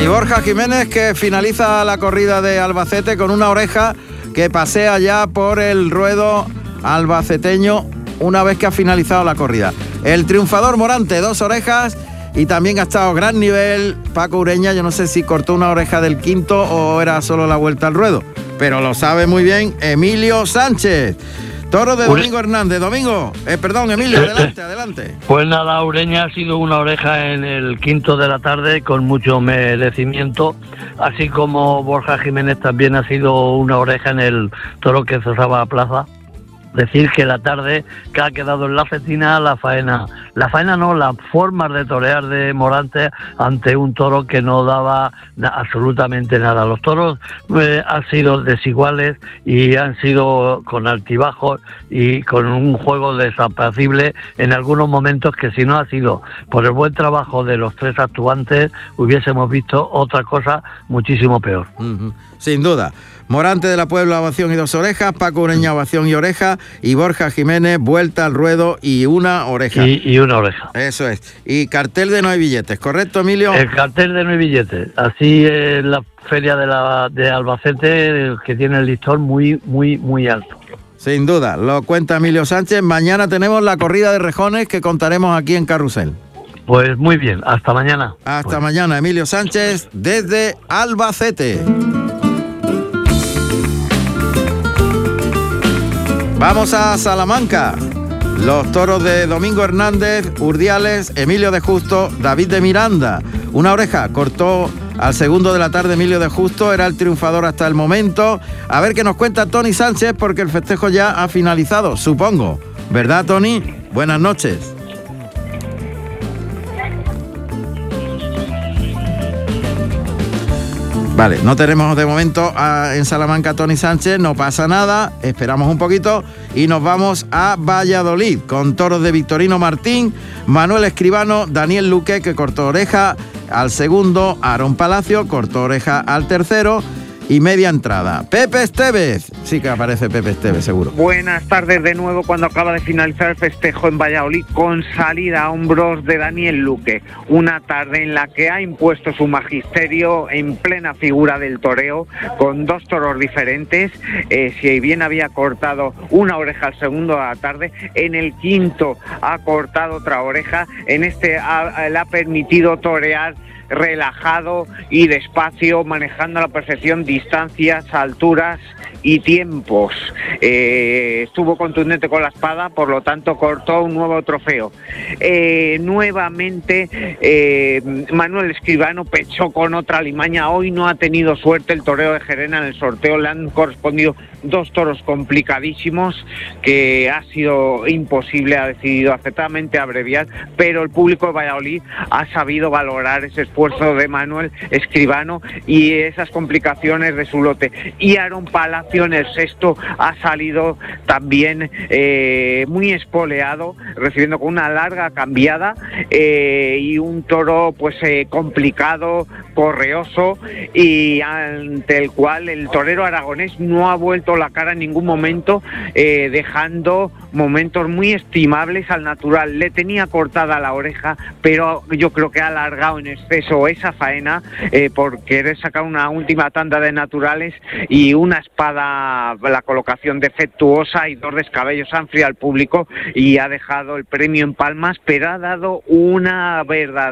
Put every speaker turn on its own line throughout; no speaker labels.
Y Borja Jiménez, que finaliza la corrida de Albacete con una oreja que pasea ya por el ruedo albaceteño una vez que ha finalizado la corrida. El triunfador Morante, 2 orejas, y también ha estado gran nivel Paco Ureña. Yo no sé si cortó una oreja del quinto o era solo la vuelta al ruedo, pero lo sabe muy bien Emilio Sánchez. Toro de Domingo Hernández. Emilio, adelante.
Pues nada, Ureña ha sido una oreja en el quinto de la tarde con mucho merecimiento, así como Borja Jiménez también ha sido una oreja en el toro que cerraba plaza. Decir que la tarde que ha quedado en la cetina, las formas de torear de Morante ante un toro que no daba absolutamente nada. Los toros han sido desiguales y han sido con altibajos y con un juego desapacible en algunos momentos que, si no ha sido por el buen trabajo de los 3 actuantes, hubiésemos visto otra cosa muchísimo peor.
Sin duda. Morante de la Puebla, ovación y 2 orejas, Paco Ureña, ovación y oreja, y Borja Jiménez, vuelta al ruedo y una oreja.
Y una oreja.
Eso es. Y cartel de no hay billetes, ¿correcto, Emilio?
El cartel de no hay billetes. Así es la feria de Albacete, que tiene el listón muy, muy, muy alto.
Sin duda, lo cuenta Emilio Sánchez. Mañana tenemos la corrida de rejones que contaremos aquí en Carrusel.
Pues muy bien, hasta mañana.
Hasta mañana, Emilio Sánchez, desde Albacete. Vamos a Salamanca. Los toros de Domingo Hernández, Urdiales, Emilio de Justo, David de Miranda. Una oreja cortó al segundo de la tarde Emilio de Justo, era el triunfador hasta el momento. A ver qué nos cuenta Tony Sánchez, porque el festejo ya ha finalizado, supongo. ¿Verdad, Tony? Buenas noches. Vale, no tenemos de momento en Salamanca a Tony Sánchez, no pasa nada, esperamos un poquito y nos vamos a Valladolid con toros de Victorino Martín, Manuel Escribano, Daniel Luque, que cortó oreja al segundo, Aarón Palacio cortó oreja al tercero y media entrada. Pepe Estevez, sí que aparece Pepe Estevez, seguro.
Buenas tardes de nuevo cuando acaba de finalizar el festejo en Valladolid con salida a hombros de Daniel Luque. Una tarde en la que ha impuesto su magisterio en plena figura del toreo, con 2 toros diferentes. Si bien había cortado una oreja al segundo de la tarde, en el quinto ha cortado otra oreja. En este le ha permitido torear relajado y despacio, manejando a la perfección distancias, alturas y tiempos. Estuvo contundente con la espada, por lo tanto cortó un nuevo trofeo. Nuevamente Manuel Escribano pechó con otra alimaña. Hoy no ha tenido suerte el toreo de Gerena en el sorteo, le han correspondido 2 toros complicadísimos que ha sido imposible, ha decidido acertadamente abreviar, pero el público de Valladolid ha sabido valorar ese esfuerzo de Manuel Escribano y esas complicaciones de su lote. Y Aarón Palacio en el sexto ha salido también muy espoleado, recibiendo con una larga cambiada y un toro pues complicado, correoso, y ante el cual el torero aragonés no ha vuelto la cara en ningún momento, dejando momentos muy estimables al natural. Le tenía cortada la oreja, pero yo creo que ha alargado en exceso esa faena por querer sacar una última tanda de naturales, y una espada, la colocación defectuosa y 2 descabellos han friado al público y ha dejado el premio en palmas, pero ha dado una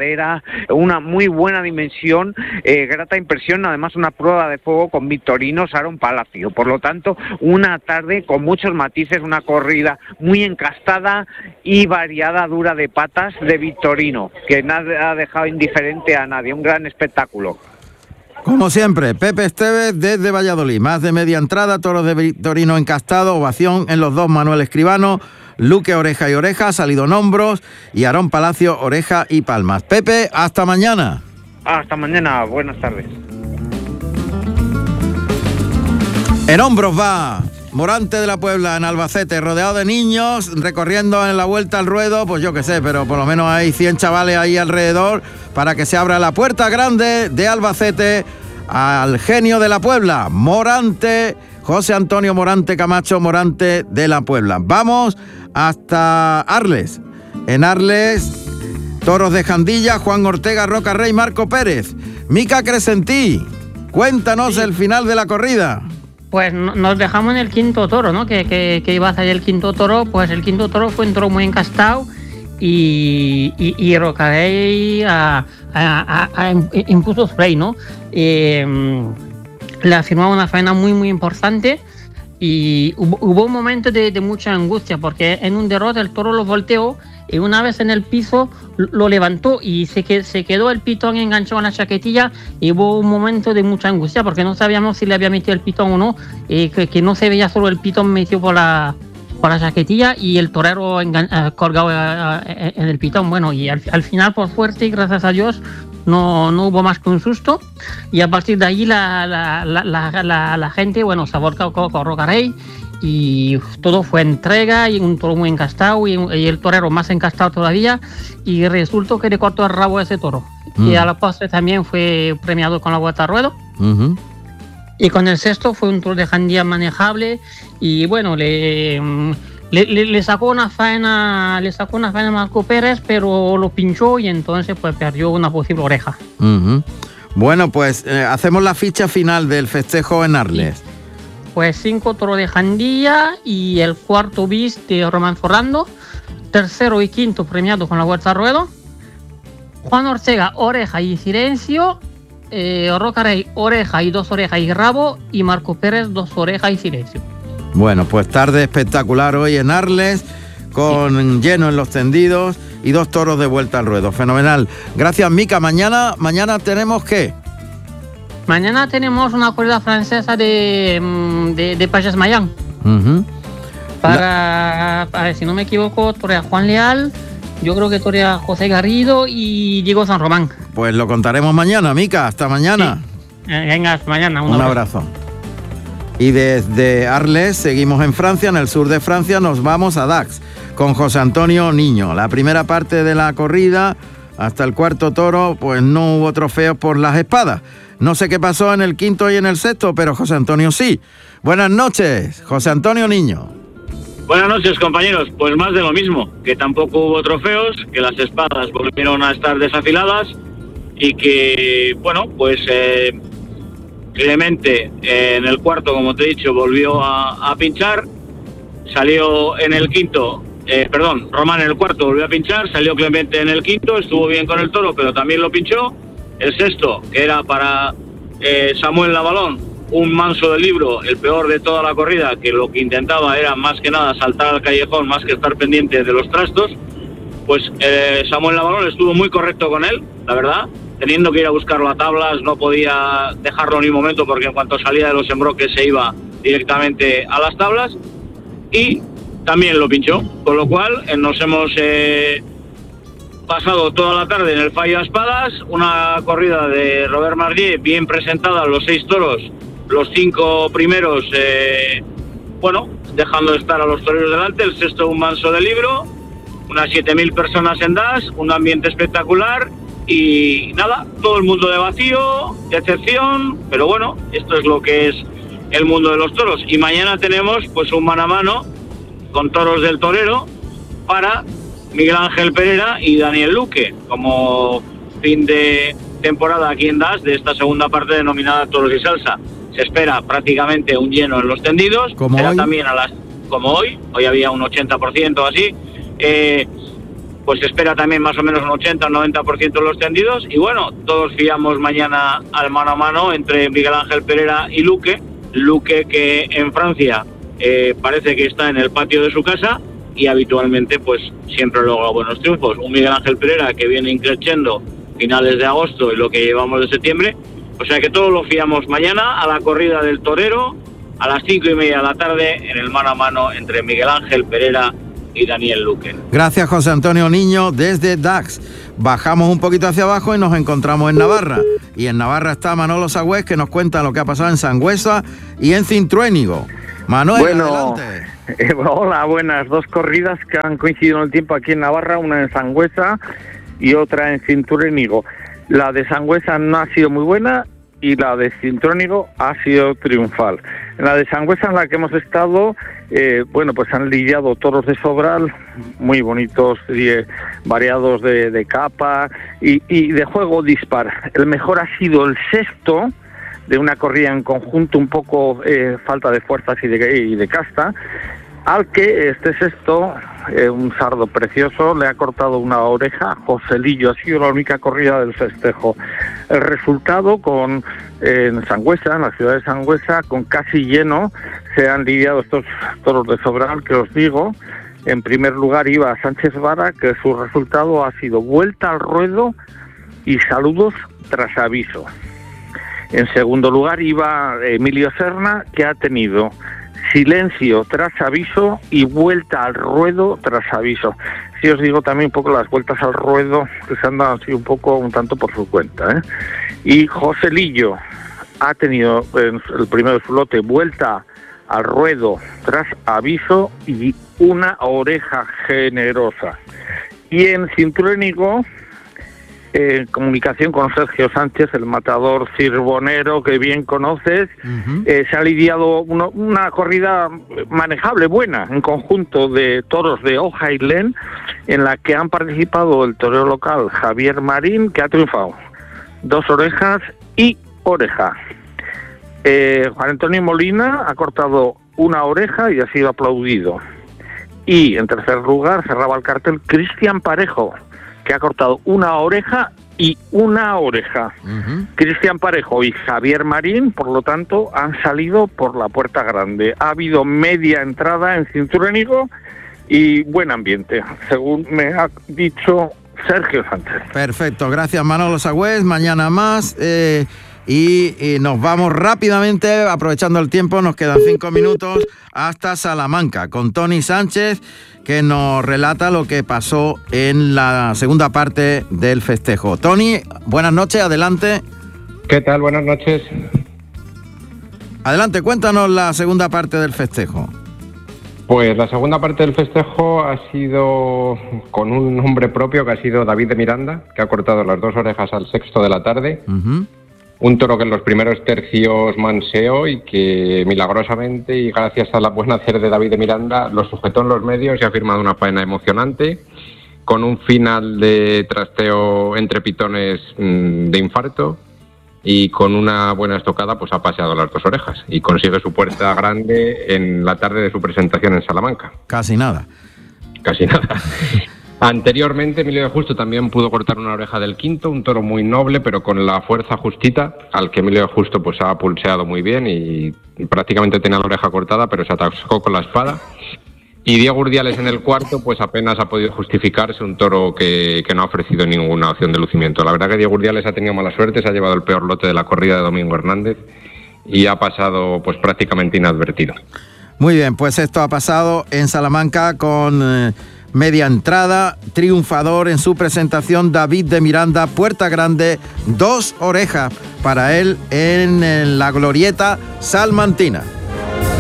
muy buena dimensión, grata impresión, además una prueba de fuego con Victorino Aarón Palacio. Por lo tanto, una tarde con muchos matices, una corrida muy encastada y variada, dura de patas de Victorino, que nada ha dejado indiferente a nadie. Un gran espectáculo.
Como siempre, Pepe Estevez desde Valladolid. Más de media entrada, toros de Victorino encastado, ovación en los 2 Manuel Escribano, Luque oreja y oreja, salido en hombros, y Aarón Palacio oreja y palmas. Pepe, hasta mañana.
Hasta mañana, buenas tardes.
En hombros va Morante de la Puebla en Albacete, rodeado de niños, recorriendo en la vuelta al ruedo, pues yo qué sé, pero por lo menos hay 100 chavales ahí alrededor para que se abra la puerta grande de Albacete al genio de la Puebla, Morante, José Antonio Morante Camacho, Morante de la Puebla. Vamos hasta Arles. En Arles Toros de Jandilla, Juan Ortega, Roca Rey, Marco Pérez. Mica Crescentí, cuéntanos el final de la corrida.
Pues nos dejamos en el quinto toro, ¿no? Que iba a salir el quinto toro. Pues el quinto toro fue un toro muy encastado y Roca Rey impuso spray, ¿no? Le afirmaba una faena muy, muy importante. Y hubo un momento de mucha angustia, porque en un derrote el toro lo volteó y una vez en el piso lo levantó y se quedó el pitón enganchado en la chaquetilla, y hubo un momento de mucha angustia porque no sabíamos si le había metido el pitón o no, que no se veía solo el pitón metido por la chaquetilla y el torero colgado en el pitón. Bueno, y al final, por suerte y gracias a Dios, no hubo más que un susto, y a partir de ahí la gente, bueno, se ha volcado con Roca Rey y todo fue entrega y un toro muy encastado y el torero más encastado todavía, y resultó que le cortó el rabo a ese toro. Y a la postre también fue premiado con la vuelta a ruedo. Y con el sexto fue un toro de Jandía manejable y bueno, le sacó una faena a Marco Pérez, pero lo pinchó y entonces pues perdió una posible oreja.
Bueno, pues hacemos la ficha final del festejo en Arles.
Pues 5 toros de Jandía y el cuarto bis de Román Forrando, tercero y quinto premiado con la vuelta a ruedo, Juan Ortega, oreja y silencio, Roca Rey, oreja y 2 orejas y rabo, y Marco Pérez, 2 orejas y silencio.
Bueno, pues tarde espectacular hoy en Arles, con lleno en los tendidos y 2 toros de vuelta al ruedo. Fenomenal. Gracias, Mica. Mañana tenemos ¿qué?
Mañana tenemos una corrida francesa de Pages Mayán. Para ver, si no me equivoco, torea Juan Leal, yo creo que torea José Garrido y Diego San Román.
Pues lo contaremos mañana, Mica. Hasta mañana.
Sí. Venga, hasta mañana.
Un abrazo. Y desde Arles seguimos en Francia, en el sur de Francia, nos vamos a Dax con José Antonio Niño. La primera parte de la corrida, hasta el cuarto toro, pues no hubo trofeos por las espadas. No sé qué pasó en el quinto y en el sexto, pero José Antonio sí. Buenas noches, José Antonio Niño.
Buenas noches, compañeros. Pues más de lo mismo, que tampoco hubo trofeos, que las espadas volvieron a estar desafiladas y que, bueno, pues Clemente en el cuarto, como te he dicho, volvió a pinchar, salió en el quinto, Román en el cuarto volvió a pinchar, salió Clemente en el quinto, estuvo bien con el toro, pero también lo pinchó. El sexto, que era para Samuel Lavalón, un manso del libro, el peor de toda la corrida, que lo que intentaba era más que nada saltar al callejón más que estar pendiente de los trastos, pues Samuel Lavalón estuvo muy correcto con él, la verdad, teniendo que ir a buscarlo a tablas, no podía dejarlo ni un momento porque en cuanto salía de los embroques se iba directamente a las tablas y también lo pinchó, con lo cual nos hemos pasado toda la tarde en el fallo a espadas, una corrida de Robert Marlier bien presentada, los 6 toros, los 5 primeros, dejando de estar a los toreros delante, el sexto un manso de libro, unas 7.000 personas en Das, un ambiente espectacular y nada, todo el mundo de vacío, de excepción, pero bueno, esto es lo que es el mundo de los toros. Y mañana tenemos pues un mano a mano con toros del torero para Miguel Ángel Pereira y Daniel Luque, como fin de temporada aquí en Das de esta segunda parte denominada Toros y Salsa. Se espera prácticamente un lleno en los tendidos,
como hoy.
También como hoy había un 80% o así, pues se espera también más o menos un 80 o 90% en los tendidos, y bueno, todos fiamos mañana al mano a mano entre Miguel Ángel Pereira y Luque que en Francia parece que está en el patio de su casa, y habitualmente pues siempre logra buenos triunfos. Un Miguel Ángel Pereira que viene increciendo finales de agosto y lo que llevamos de septiembre, o sea que todo lo fiamos mañana a la corrida del torero a las 5:30 de la tarde en el mano a mano entre Miguel Ángel Pereira y Daniel Luque.
Gracias, José Antonio Niño, desde Dax. Bajamos un poquito hacia abajo y nos encontramos en Navarra. Y en Navarra está Manolo Sagüez, que nos cuenta lo que ha pasado en Sangüesa y en Cintruénigo. Manuel, adelante.
Hola, buenas. 2 corridas que han coincidido en el tiempo aquí en Navarra, una en Sangüesa y otra en Cintruénigo. La de Sangüesa no ha sido muy buena, y la de Cintrónigo ha sido triunfal. En la de Sangüesa, en la que hemos estado, pues han lidiado toros de Sobral, muy bonitos, variados de capa y de juego dispar. El mejor ha sido el sexto, de una corrida en conjunto, un poco falta de fuerzas y de casta, al que este sexto, un sardo precioso, le ha cortado una oreja. Joselillo, ha sido la única corrida del festejo. El resultado en Sangüesa, en la ciudad de Sangüesa, con casi lleno, se han lidiado estos toros de Sobral que os digo. En primer lugar iba Sánchez Vara, que su resultado ha sido vuelta al ruedo y saludos tras aviso. En segundo lugar iba Emilio Serna, que ha tenido silencio tras aviso y vuelta al ruedo tras aviso. Si os digo también un poco las vueltas al ruedo que se han dado así un tanto por su cuenta, ¿eh? Y Joselillo ha tenido el primero de su lote vuelta al ruedo tras aviso y una oreja generosa. Y en Cintruénigo, comunicación con Sergio Sánchez, el matador cirbonero que bien conoces, se ha lidiado una corrida manejable, buena, en conjunto de toros de Hoja y Len, en la que han participado el torero local Javier Marín, que ha triunfado. 2 orejas y oreja. Juan Antonio Molina ha cortado una oreja y ha sido aplaudido. Y en tercer lugar cerraba el cartel Cristian Parejo, que ha cortado una oreja y una oreja. Cristian Parejo y Javier Marín, por lo tanto, han salido por la puerta grande. Ha habido media entrada en Cintruénigo y buen ambiente, según me ha dicho Sergio Sánchez.
Perfecto, gracias Manolo Sagüés. Mañana más y nos vamos rápidamente, aprovechando el tiempo, nos quedan 5 minutos, hasta Salamanca, con Tony Sánchez, que nos relata lo que pasó en la segunda parte del festejo. Tony, buenas noches, adelante.
¿Qué tal? Buenas noches.
Adelante, cuéntanos la segunda parte del festejo.
Pues la segunda parte del festejo ha sido con un nombre propio, que ha sido David de Miranda, que ha cortado las 2 orejas al sexto de la tarde. Un toro que en los primeros tercios manseó y que milagrosamente y gracias a la buena hacer de David de Miranda lo sujetó en los medios y ha firmado una faena emocionante, con un final de trasteo entre pitones de infarto, y con una buena estocada pues ha paseado las 2 orejas y consigue su puerta grande en la tarde de su presentación en Salamanca.
Casi nada.
Anteriormente, Emilio de Justo también pudo cortar una oreja del quinto, un toro muy noble, pero con la fuerza justita, al que Emilio de Justo pues ha pulseado muy bien y prácticamente tenía la oreja cortada, pero se atascó con la espada. Y Diego Urdiales en el cuarto, pues apenas ha podido justificarse, un toro que no ha ofrecido ninguna opción de lucimiento. La verdad que Diego Urdiales ha tenido mala suerte, se ha llevado el peor lote de la corrida de Domingo Hernández y ha pasado pues prácticamente inadvertido.
Muy bien, pues esto ha pasado en Salamanca con media entrada, triunfador en su presentación David de Miranda, puerta grande, 2 orejas para él en la glorieta salmantina.